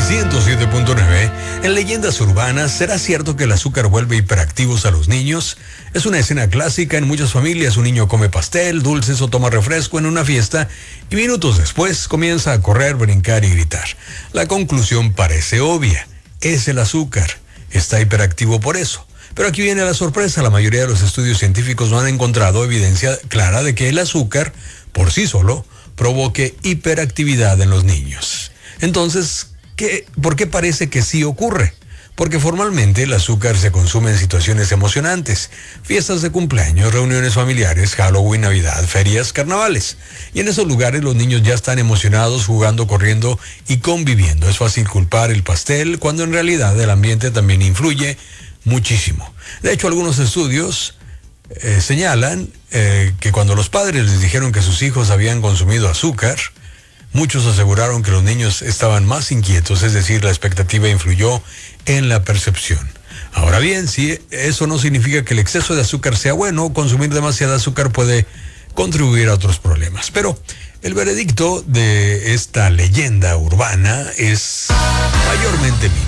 107.9. En leyendas urbanas, ¿será cierto que el azúcar vuelve hiperactivos a los niños? Es una escena clásica en muchas familias. Un niño come pastel, dulces o toma refresco en una fiesta y minutos después comienza a correr, brincar y gritar. La conclusión parece obvia. Es el azúcar. Está hiperactivo por eso. Pero aquí viene la sorpresa. La mayoría de los estudios científicos no han encontrado evidencia clara de que el azúcar, por sí solo, provoque hiperactividad en los niños. Entonces, ¿por qué parece que sí ocurre? Porque formalmente el azúcar se consume en situaciones emocionantes, fiestas de cumpleaños, reuniones familiares, Halloween, Navidad, ferias, carnavales. Y en esos lugares los niños ya están emocionados, jugando, corriendo y conviviendo. Es fácil culpar el pastel cuando en realidad el ambiente también influye muchísimo. De hecho, algunos estudios señalan que cuando los padres les dijeron que sus hijos habían consumido azúcar, muchos aseguraron que los niños estaban más inquietos, es decir, la expectativa influyó en la percepción. Ahora bien, si eso no significa que el exceso de azúcar sea bueno, consumir demasiada azúcar puede contribuir a otros problemas. Pero el veredicto de esta leyenda urbana es mayormente mito.